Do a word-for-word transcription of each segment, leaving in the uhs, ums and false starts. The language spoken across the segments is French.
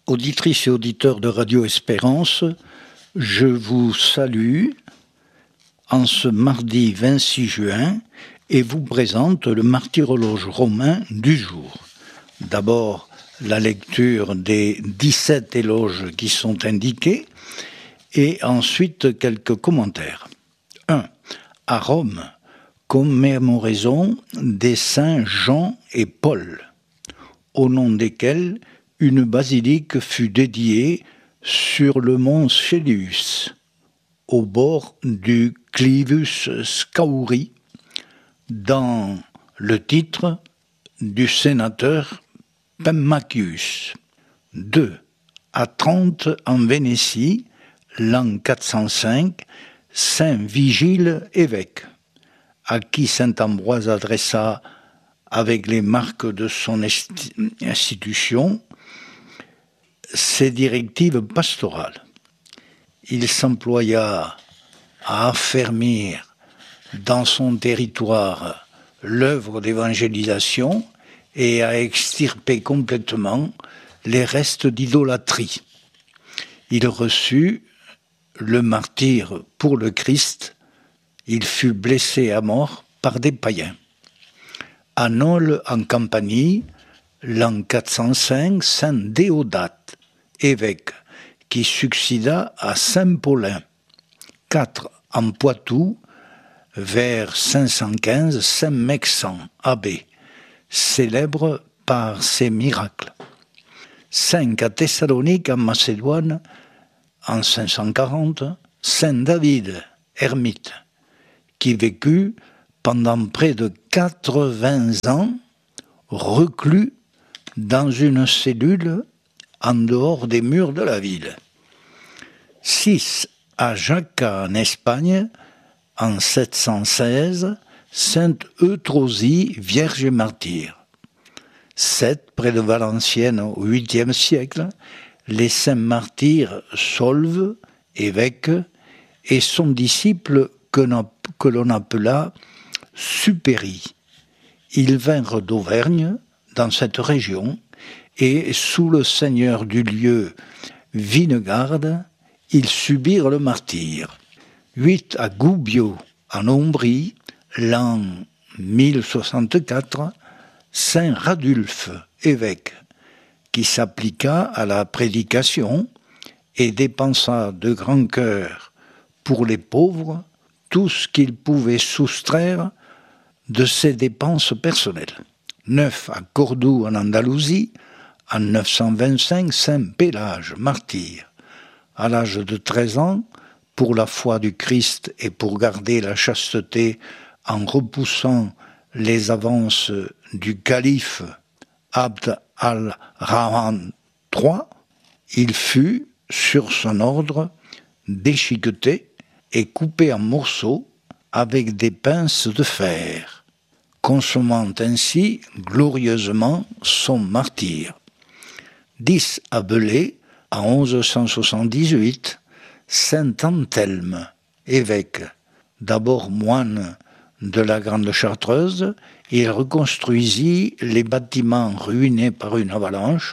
Auditrices et auditeurs de Radio Espérance, je vous salue en ce mardi vingt-six juin et vous présente le martyrologe romain du jour. D'abord, la lecture des dix-sept éloges qui sont indiqués et ensuite quelques commentaires. un. À Rome, commémoraison des saints Jean et Paul, au nom desquels une basilique fut dédiée sur le mont Cælius, au bord du Clivus Scauri, dans le titre du sénateur Pemmachius. deux. À Trente, en Vénétie, l'an quatre cent cinq, saint Vigile évêque, à qui saint Ambroise adressa, avec les marques de son institution, ses directives pastorales. Il s'employa à affermir dans son territoire l'œuvre d'évangélisation et à extirper complètement les restes d'idolâtrie. Il reçut le martyre pour le Christ. Il fut blessé à mort par des païens. À Nole, en Campanie, l'an quatre cent cinq, saint Déodate, évêque, qui succéda à saint Paulin. quatre. En Poitou, vers cinq cent quinze, saint Mexan, abbé, célèbre par ses miracles. cinq. À Thessalonique, en Macédoine, en cinq cent quarante, saint David, ermite, qui vécut pendant près de quatre-vingts ans, reclus dans une cellule en dehors des murs de la ville. six. À Jaca, en Espagne, en sept cent seize, sainte Eutrosie, vierge et martyre. sept. Près de Valenciennes, au huitième siècle, les saints martyrs Solve, évêque, et son disciple que l'on appela Supéry. Ils vinrent d'Auvergne, dans cette région, et sous le seigneur du lieu, Vinegarde, ils subirent le martyre. huit. À Gubbio, en Ombrie, l'an mille soixante-quatre, saint Radulphe, évêque, qui s'appliqua à la prédication et dépensa de grand cœur pour les pauvres tout ce qu'il pouvait soustraire de ses dépenses personnelles. neuf. À Cordoue, en Andalousie, en neuf cent vingt-cinq, saint Pélage, martyr. À l'âge de treize ans, pour la foi du Christ et pour garder la chasteté en repoussant les avances du calife Abd al-Rahman trois, il fut, sur son ordre, déchiqueté et coupé en morceaux avec des pinces de fer, consommant ainsi glorieusement son martyre. dix. À Belay, en onze cent soixante-dix-huit, saint Anthelme, évêque, d'abord moine de la Grande Chartreuse, il reconstruisit les bâtiments ruinés par une avalanche.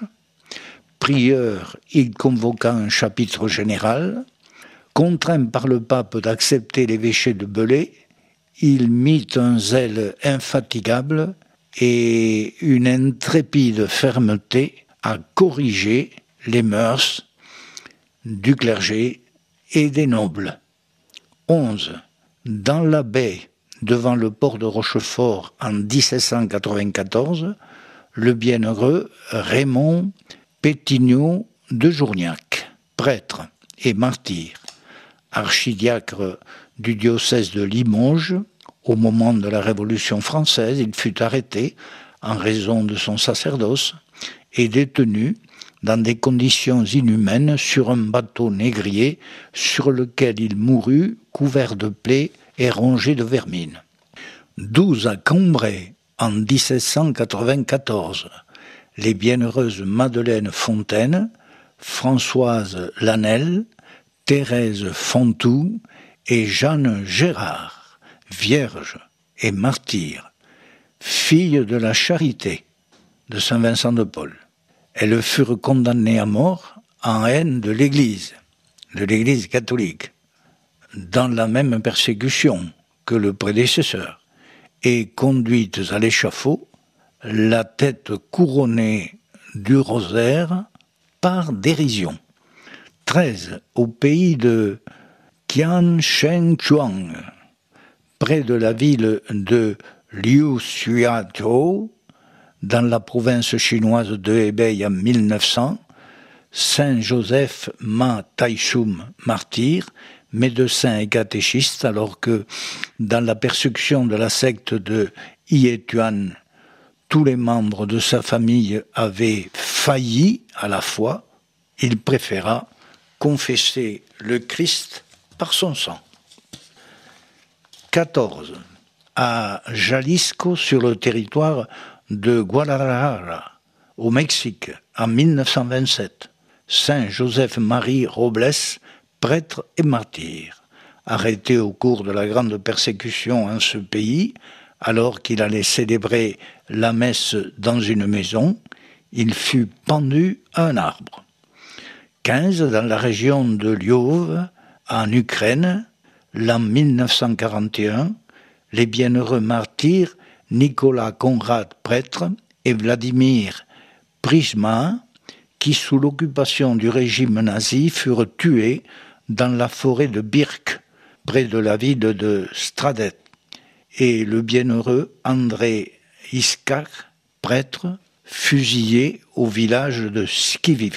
Prieur, il convoqua un chapitre général. Contraint par le pape d'accepter l'évêché de Belay, il mit un zèle infatigable et une intrépide fermeté à corriger les mœurs du clergé et des nobles. onze. Dans la baie, devant le port de Rochefort en dix-sept cent quatre-vingt-quatorze, le bienheureux Raymond Pétignot de Journiac, prêtre et martyr, archidiacre du diocèse de Limoges, au moment de la Révolution française, il fut arrêté en raison de son sacerdoce et détenu dans des conditions inhumaines sur un bateau négrier sur lequel il mourut couvert de plaies et rongé de vermine. douze. À Cambrai, en dix-sept cent quatre-vingt-quatorze, les bienheureuses Madeleine Fontaine, Françoise Lanel, Thérèse Fontoux et Jeanne Gérard, vierge et martyr, fille de la charité de Saint Vincent de Paul. elles furent condamnées à mort en haine de l'Église, de l'Église catholique, dans la même persécution que le prédécesseur, et conduites à l'échafaud, la tête couronnée du rosaire par dérision. treize au pays de Qianshengchuang, près de la ville de Liuxiaozhou, dans la province chinoise de Hebei en mille neuf cents, Saint Joseph Ma Taichum, martyr, médecin et catéchiste, alors que dans la persécution de la secte de Yétuan, tous les membres de sa famille avaient failli à la foi, il préféra confesser le Christ par son sang. quatorze. À Jalisco, sur le territoire de Guadalajara, au Mexique, en mille neuf cent vingt-sept, Saint Joseph-Marie Robles, prêtre et martyr, arrêté au cours de la grande persécution en ce pays, alors qu'il allait célébrer la messe dans une maison, il fut pendu à un arbre. quinze. Dans la région de Lviv, en Ukraine, l'an mille neuf cent quarante et un, les bienheureux martyrs Nicolas Conrad, prêtre, et Vladimir Prisma, qui sous l'occupation du régime nazi furent tués dans la forêt de Birk, près de la ville de Stradec, et le bienheureux André Iskak, prêtre, fusillé au village de Skiviv.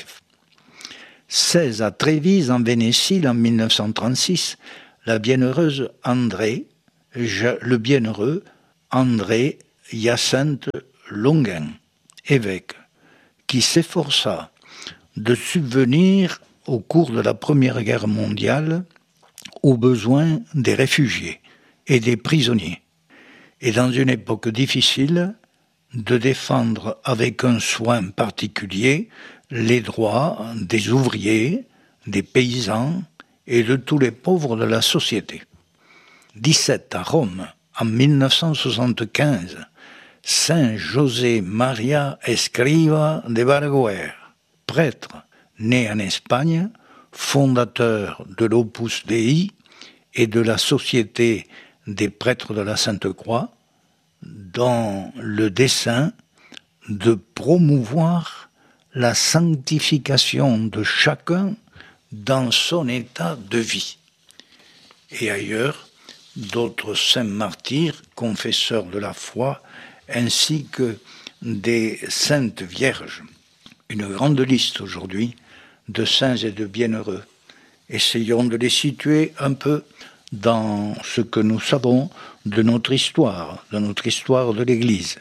seize. À Trévise, en Vénétie, en mille neuf cent trente-six, la bienheureuse André, le bienheureux André Hyacinthe Longuin, évêque, qui s'efforça de subvenir au cours de la Première Guerre mondiale aux besoins des réfugiés et des prisonniers, et dans une époque difficile, de défendre avec un soin particulier les droits des ouvriers, des paysans et de tous les pauvres de la société. dix-sept. À Rome, en mille neuf cent soixante-quinze, Saint José Maria Escriva de Bergoer, prêtre né en Espagne, fondateur de l'Opus Dei et de la Société des prêtres de la Sainte-Croix, dans le dessein de promouvoir la sanctification de chacun dans son état de vie. Et ailleurs, d'autres saints martyrs, confesseurs de la foi, ainsi que des saintes vierges. Une grande liste aujourd'hui de saints et de bienheureux. Essayons de les situer un peu dans ce que nous savons de notre histoire, de notre histoire de l'Église.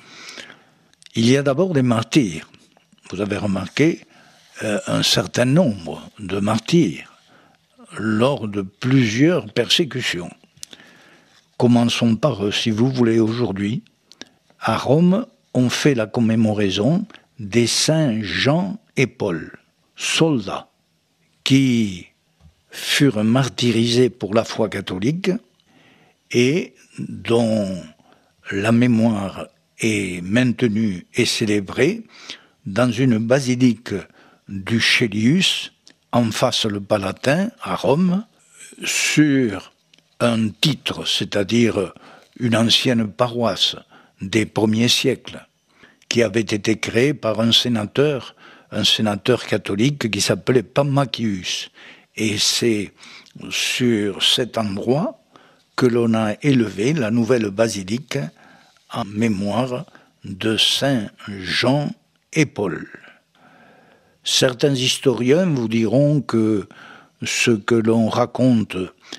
Il y a d'abord des martyrs. Vous avez remarqué euh, un certain nombre de martyrs lors de plusieurs persécutions. Commençons par eux, si vous voulez, aujourd'hui. À Rome, on fait la commémoration des saints Jean et Paul, soldats, qui furent martyrisés pour la foi catholique et dont la mémoire est maintenue et célébrée dans une basilique du Chélius, en face le Palatin, à Rome, sur un titre, c'est-à-dire une ancienne paroisse des premiers siècles, qui avait été créée par un sénateur, un sénateur catholique qui s'appelait Pammachius. Et c'est sur cet endroit que l'on a élevé la nouvelle basilique en mémoire de Saint Jean et Paul. Certains historiens vous diront que ce que l'on raconte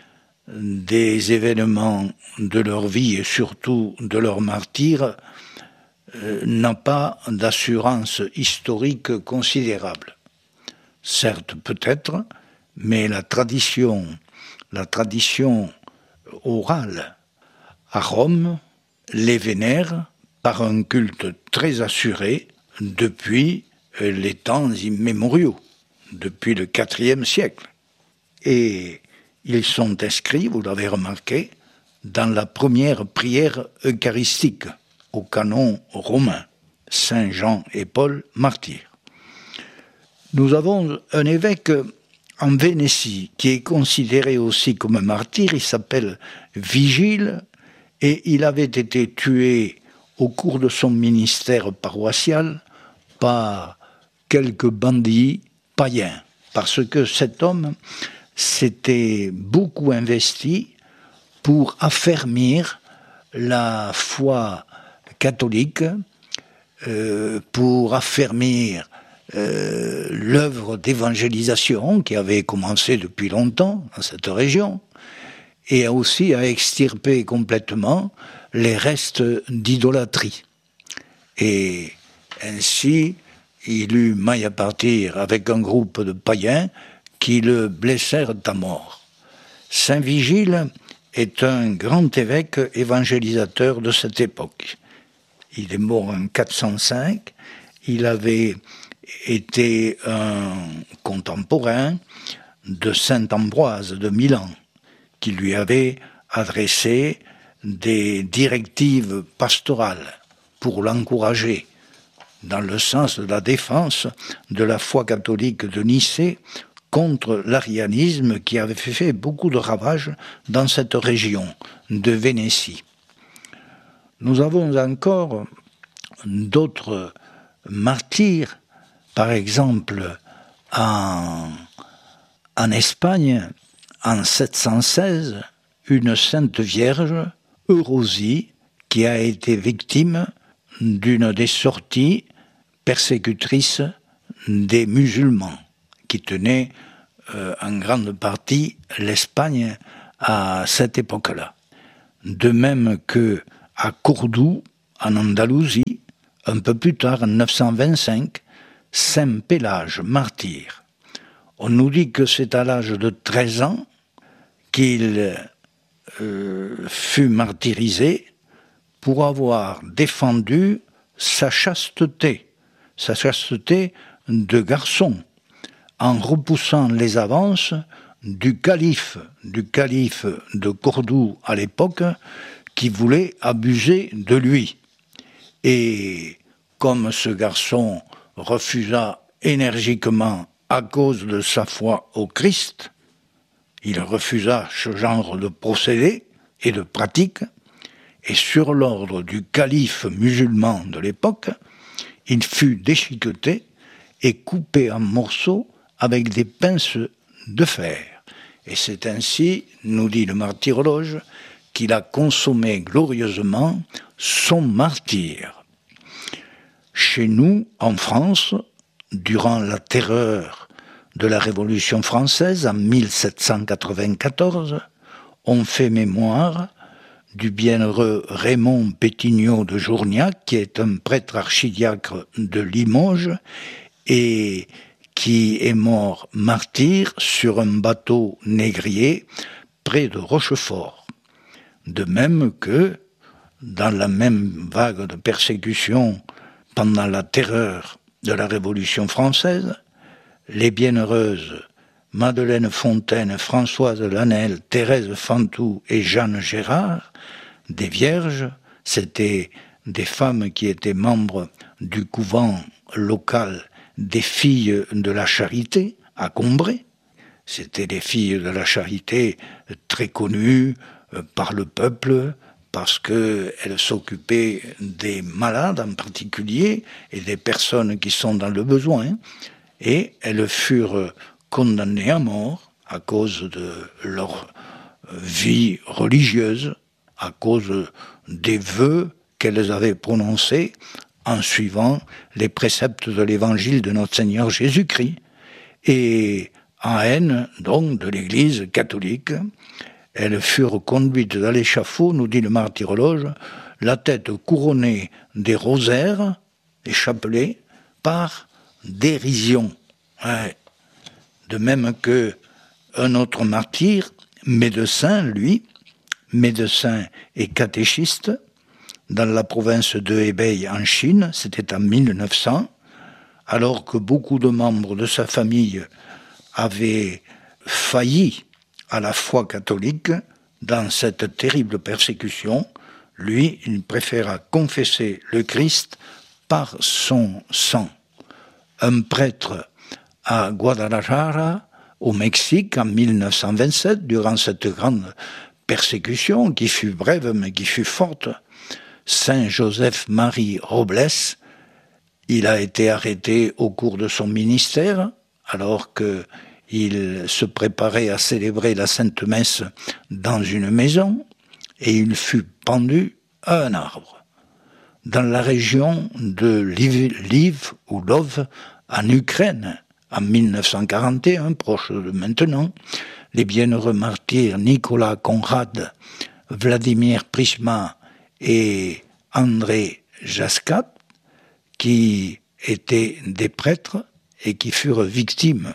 des événements de leur vie et surtout de leur martyre euh, n'a pas d'assurance historique considérable. Certes, peut-être, mais la tradition, la tradition orale à Rome les vénère par un culte très assuré depuis les temps immémoriaux, depuis le quatrième siècle. Et ils sont inscrits, vous l'avez remarqué, dans la première prière eucharistique, au canon romain, Saint Jean et Paul, martyrs. Nous avons un évêque en Vénétie qui est considéré aussi comme un martyr, il s'appelle Vigile, et il avait été tué au cours de son ministère paroissial par quelques bandits païens, parce que cet homme s'était beaucoup investi pour affermir la foi catholique, euh, pour affermir euh, l'œuvre d'évangélisation qui avait commencé depuis longtemps dans cette région, et aussi à extirper complètement les restes d'idolâtrie. Et ainsi, il eut maille à partir avec un groupe de païens qui le blessèrent à mort. Saint Vigile est un grand évêque évangélisateur de cette époque. Il est mort en quatre cent cinq, il avait été un contemporain de saint Ambroise de Milan, qui lui avait adressé des directives pastorales pour l'encourager dans le sens de la défense de la foi catholique de Nicée contre l'arianisme qui avait fait beaucoup de ravages dans cette région de Vénétie. Nous avons encore d'autres martyrs, par exemple en, en Espagne, en sept cent seize, une sainte vierge, Eurosie, qui a été victime d'une des sorties persécutrices des musulmans, qui tenaient euh, en grande partie l'Espagne à cette époque-là. De même que à Cordoue, en Andalousie, un peu plus tard, en neuf cent vingt-cinq, Saint Pélage, martyr. On nous dit que c'est à l'âge de treize ans qu'il euh, fut martyrisé pour avoir défendu sa chasteté, sa chasteté de garçon, en repoussant les avances du calife, du calife de Cordoue à l'époque, qui voulait abuser de lui. Et comme ce garçon refusa énergiquement à cause de sa foi au Christ, il refusa ce genre de procédé et de pratique, et sur l'ordre du calife musulman de l'époque, il fut déchiqueté et coupé en morceaux avec des pinces de fer. Et c'est ainsi, nous dit le martyrologe, qu'il a consommé glorieusement son martyre. Chez nous, en France, durant la terreur de la Révolution française en mille sept cent quatre-vingt-quatorze, on fait mémoire du bienheureux Raymond Pétignot de Journiac, qui est un prêtre archidiacre de Limoges et qui est mort martyr sur un bateau négrier près de Rochefort. De même que, dans la même vague de persécution pendant la terreur de la Révolution française, les bienheureuses Madeleine Fontaine, Françoise Lanel, Thérèse Fantou et Jeanne Gérard, des vierges, c'était des femmes qui étaient membres du couvent local des filles de la Charité à Combray. C'était des filles de la Charité très connues par le peuple parce qu'elles s'occupaient des malades en particulier et des personnes qui sont dans le besoin. Et elles furent condamnées à mort à cause de leur vie religieuse, à cause des vœux qu'elles avaient prononcés en suivant les préceptes de l'évangile de notre Seigneur Jésus-Christ. Et en haine, donc, de l'Église catholique, elles furent conduites à l'échafaud, nous dit le martyrologe, la tête couronnée des rosaires, des chapelets, par dérision. Ouais. De même que un autre martyr, médecin, lui, médecin et catéchiste, dans la province de Hebei en Chine, c'était en mille neuf cents, alors que beaucoup de membres de sa famille avaient failli à la foi catholique dans cette terrible persécution, lui, il préféra confesser le Christ par son sang. Un prêtre à Guadalajara, au Mexique, en mille neuf cent vingt-sept, durant cette grande persécution, qui fut brève mais qui fut forte. Saint Joseph-Marie Robles, il a été arrêté au cours de son ministère, alors qu'il se préparait à célébrer la Sainte Messe dans une maison, et il fut pendu à un arbre. Dans la région de Lviv ou Lov, en Ukraine, en mille neuf cent quarante et un, proche de maintenant, les bienheureux martyrs Nicolas Conrad, Vladimir Prisma et André Jaskat, qui étaient des prêtres et qui furent victimes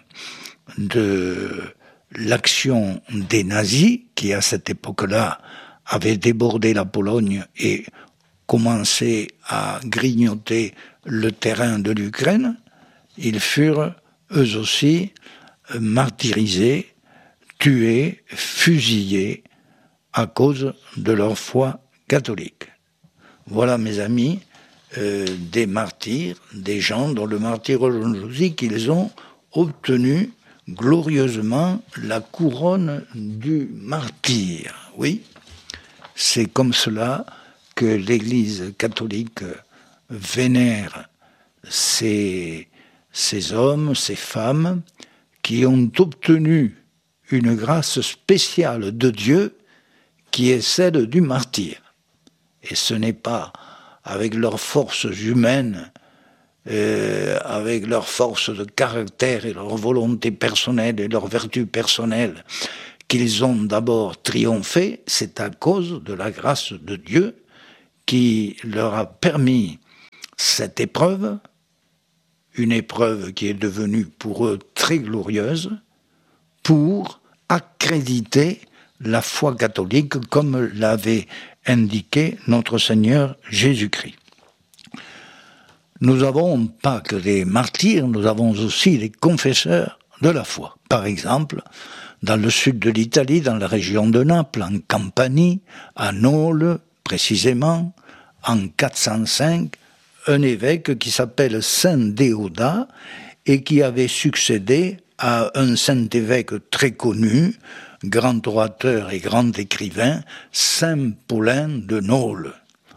de l'action des nazis, qui à cette époque-là avaient débordé la Pologne et commencé à grignoter le terrain de l'Ukraine. Ils furent eux aussi martyrisés, tués, fusillés à cause de leur foi catholique. Voilà, mes amis, euh, des martyrs, des gens dont le martyrologie qu'ils ont obtenu glorieusement la couronne du martyr. Oui, c'est comme cela que l'Église catholique vénère ces, ces hommes, ces femmes qui ont obtenu une grâce spéciale de Dieu qui est celle du martyr. Et ce n'est pas avec leurs forces humaines, euh, avec leurs forces de caractère et leur volonté personnelle et leurs vertus personnelles qu'ils ont d'abord triomphé, c'est à cause de la grâce de Dieu qui leur a permis cette épreuve, une épreuve qui est devenue pour eux très glorieuse, pour accréditer la foi catholique comme l'avait indiqué notre Seigneur Jésus-Christ. Nous n'avons pas que des martyrs, nous avons aussi des confesseurs de la foi. Par exemple, dans le sud de l'Italie, dans la région de Naples, en Campanie, à Nole, précisément, en quatre cent cinq, un évêque qui s'appelle Saint Déodat et qui avait succédé à un saint évêque très connu, grand orateur et grand écrivain, Saint Paulin de Nole.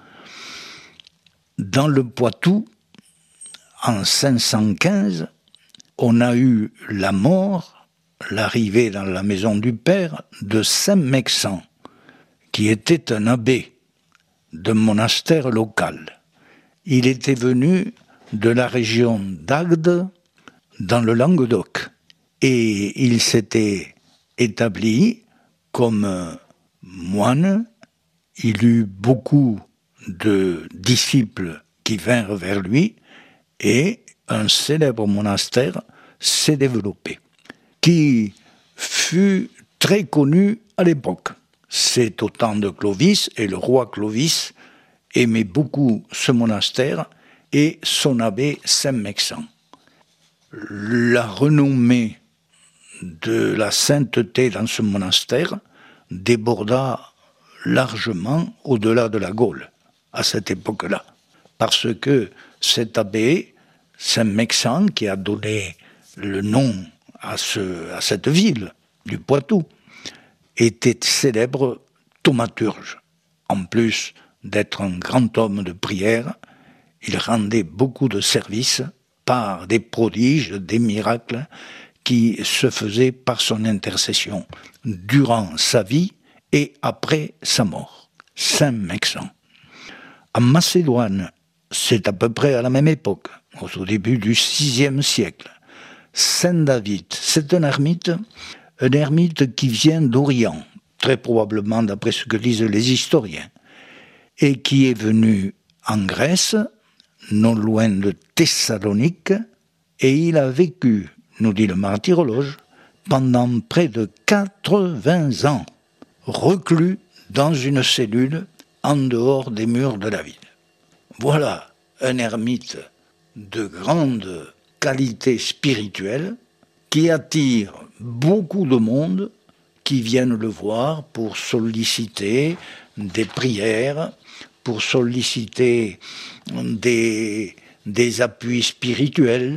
Dans le Poitou, en cinq cent quinze, on a eu la mort, l'arrivée dans la maison du Père de Saint Mexan, qui était un abbé d'un monastère local. Il était venu de la région d'Agde, dans le Languedoc, et il s'était établi comme moine. Il eut beaucoup de disciples qui vinrent vers lui, et un célèbre monastère s'est développé, qui fut très connu à l'époque. C'est au temps de Clovis, et le roi Clovis aimait beaucoup ce monastère et son abbé Saint-Mexan. La renommée de la sainteté dans ce monastère déborda largement au-delà de la Gaule, à cette époque-là, parce que cet abbé, Saint-Mexan, qui a donné le nom à, ce, à cette ville du Poitou, était célèbre thaumaturge. En plus d'être un grand homme de prière, il rendait beaucoup de services par des prodiges, des miracles qui se faisaient par son intercession durant sa vie et après sa mort. Saint-Mexan. En Macédoine, c'est à peu près à la même époque, au début du sixième siècle. Saint-David, c'est un ermite, un ermite qui vient d'Orient, très probablement d'après ce que disent les historiens, et qui est venu en Grèce, non loin de Thessalonique, et il a vécu, nous dit le martyrologe, pendant près de quatre-vingts ans, reclus dans une cellule en dehors des murs de la ville. Voilà un ermite de grande qualité spirituelle qui attire beaucoup de monde qui viennent le voir pour solliciter des prières, pour solliciter des, des appuis spirituels,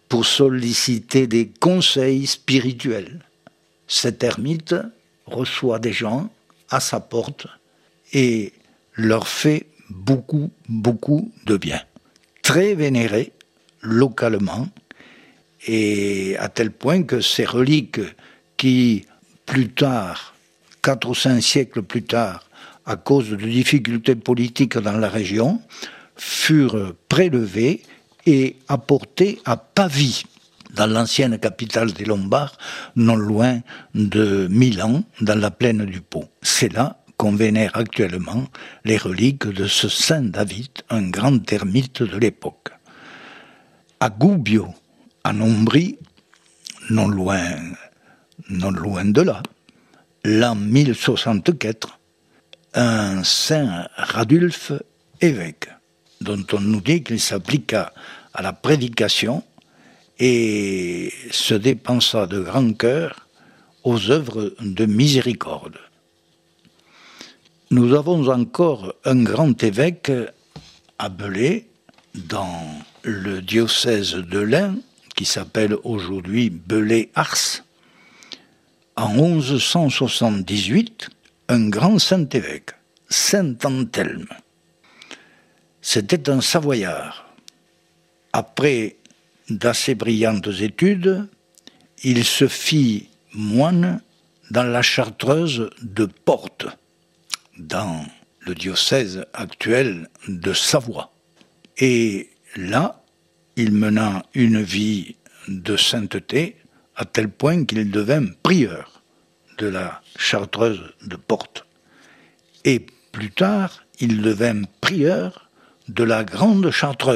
pour solliciter des conseils spirituels. Cet ermite reçoit des gens à sa porte et leur fait beaucoup, beaucoup de bien. Très vénéré localement, et à tel point que ces reliques qui, plus tard, quatre ou cinq siècles plus tard, à cause de difficultés politiques dans la région, furent prélevées et apportées à Pavie, dans l'ancienne capitale des Lombards, non loin de Milan, dans la plaine du Pô. C'est là qu'on vénère actuellement les reliques de ce saint David, un grand ermite de l'époque. À Gubbio, en Ombrie, non loin, non loin de là, l'an mille soixante-quatre, un saint Radulphe, évêque, dont on nous dit qu'il s'appliqua à la prédication et se dépensa de grand cœur aux œuvres de miséricorde. Nous avons encore un grand évêque à Belley, dans le diocèse de l'Ain, qui s'appelle aujourd'hui Belley-Ars. En onze cent soixante-dix-huit, un grand saint-évêque, saint Anthelme. C'était un Savoyard. Après d'assez brillantes études, il se fit moine dans la chartreuse de Portes, dans le diocèse actuel de Savoie. Et là, il mena une vie de sainteté à tel point qu'il devint prieur de la chartreuse de Portes. Et plus tard, il devint prieur de la grande chartreuse.